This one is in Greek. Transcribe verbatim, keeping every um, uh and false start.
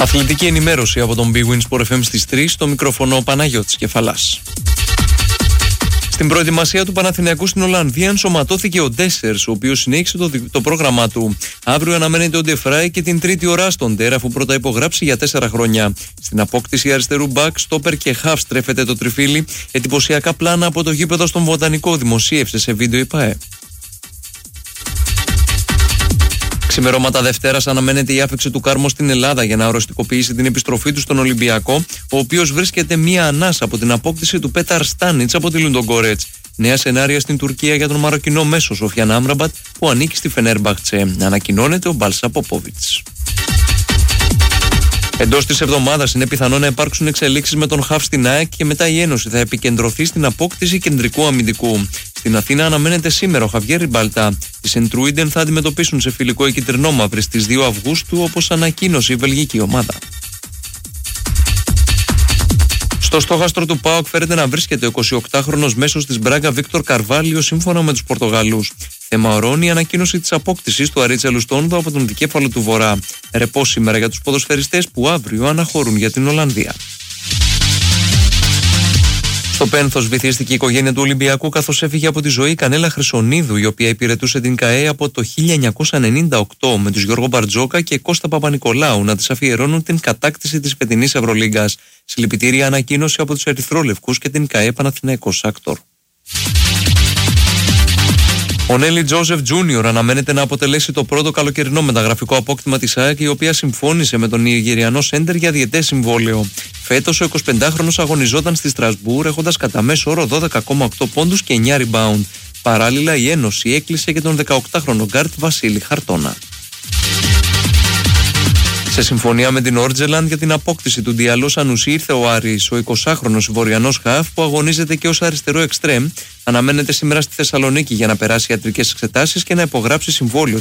Αθλητική ενημέρωση από τον Big Win Sport εφ εμ στις τρεις, στο μικρόφωνο Παναγιώτης Κεφαλάς. Στην προετοιμασία του Παναθηναϊκού στην Ολλανδία ενσωματώθηκε ο Ντέσσερς, ο οποίος συνέχισε το, το πρόγραμμά του. Αύριο αναμένεται ο Ντεφράι και την τρίτη ώρα στον Τέρα, αφού πρώτα υπογράψει για τέσσερα χρόνια. Στην απόκτηση αριστερού μπακ, στόπερ και χαφ στρέφεται το τριφύλι. Εντυπωσιακά πλάνα από το γήπεδο στον Βοτανικό δημοσίευσε σε βίντεο η ΠΑΕ. Ξημερώματα Δευτέρας αναμένεται η άφηξη του Κάρμο στην Ελλάδα για να οριστικοποιήσει την επιστροφή του στον Ολυμπιακό, ο οποίος βρίσκεται μία ανάσα από την απόκτηση του Πέταρ Στάνιτς από τη Λουντογκόρετς. Νέα σενάρια στην Τουρκία για τον Μαροκινό μέσο Σοφιάν Άμραμπατ, που ανήκει στη Φενέρμπαχτσε. Ανακοινώνεται ο Μπάλσα Ποπόβιτς. Εντός της εβδομάδας είναι πιθανό να υπάρξουν εξελίξεις με τον Χαφ στην ΑΕΚ και μετά η Ένωση θα επικεντρωθεί στην απόκτηση κεντρικού αμυντικού. Στην Αθήνα αναμένεται σήμερα ο Χαβιέρ Ριμπάλτα. Οι Σεντρούιντεν θα αντιμετωπίσουν σε φιλικό η Κιτρινόμαυρη στις δύο Αυγούστου, όπως ανακοίνωσε η βελγική ομάδα. Στο στόχαστρο του ΠΑΟΚ φέρεται να βρίσκεται ο εικοσιοκτάχρονος μέσος της Μπράγκα Βίκτορ Καρβάλιο, σύμφωνα με τους Πορτογαλούς. Θέμα ορώνει η ανακοίνωση της απόκτησης του Αρίτσα Λουστόνδο από τον δικέφαλο του Βορρά. Ρεπό σήμερα για τους ποδοσφαιριστές που αύριο αναχωρούν για την Ολλανδία. Στο Πένθος βυθίστηκε η οικογένεια του Ολυμπιακού καθώς έφυγε από τη ζωή η Κανέλα Χρυσονίδου, η οποία υπηρετούσε την ΚΑΕ από το χίλια εννιακόσια ενενήντα οκτώ, με τους Γιώργο Μπαρτζόκα και Κώστα Παπα-Νικολάου να της αφιερώνουν την κατάκτηση της φετινής Ευρωλίγκας. Συλληπιτήρια ανακοίνωση από τους Ερυθρόλευκους και την ΚΑΕ Παναθηναϊκός Άκτορ. Ο Νέλι Τζόζεφ Τζούνιορ αναμένεται να αποτελέσει το πρώτο καλοκαιρινό μεταγραφικό απόκτημα της ΑΕΚ, η οποία συμφώνησε με τον Νιγηριανό σέντερ για διετές συμβόλαιο. Φέτος ο εικοσιπεντάχρονος αγωνιζόταν στη Στρασβούρ, έχοντας κατά μέσο όρο δώδεκα κόμμα οκτώ πόντους και εννιά rebound. Παράλληλα, η Ένωση έκλεισε και τον δεκαοκτάχρονο γκάρτ Βασίλη Χαρτώνα. Σε συμφωνία με την Όρτζελαντ για την απόκτηση του Διαλό Σανουσί ήρθε ο Άρης, ο εικοσάχρονος Βορειανός χαφ που αγωνίζεται και ως αριστερό εξτρέμ. Αναμένεται σήμερα στη Θεσσαλονίκη για να περάσει ιατρικές εξετάσεις και να υπογράψει συμβόλαιο